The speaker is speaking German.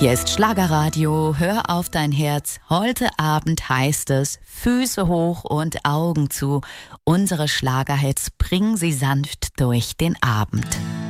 Hier ist Schlagerradio, hör auf dein Herz. Heute Abend heißt es Füße hoch und Augen zu. Unsere Schlagerhits bringen sie sanft durch den Abend.